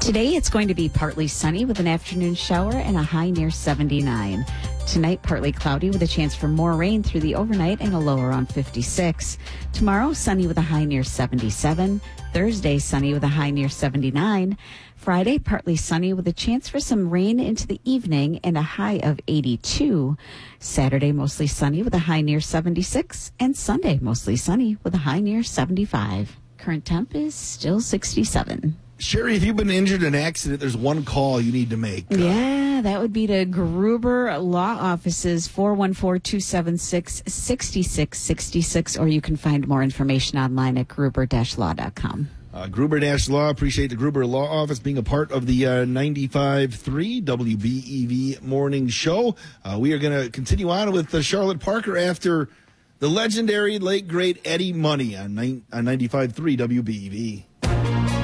Today it's going to be partly sunny with an afternoon shower and a high near 79. Tonight, partly cloudy with a chance for more rain through the overnight and a low around 56. Tomorrow, sunny with a high near 77. Thursday, sunny with a high near 79. Friday, partly sunny with a chance for some rain into the evening and a high of 82. Saturday, mostly sunny with a high near 76. And Sunday, mostly sunny with a high near 75. Current temp is still 67. Sherry, if you've been injured in an accident, there's one call you need to make. Yeah, that would be to Gruber Law Offices, 414-276-6666, or you can find more information online at gruber-law.com. Gruber-Law, appreciate the Gruber Law Office being a part of the 95.3 WBEV morning show. We are going to continue on with Charlotte Parker after the legendary late, great Eddie Money on 95.3 WBEV.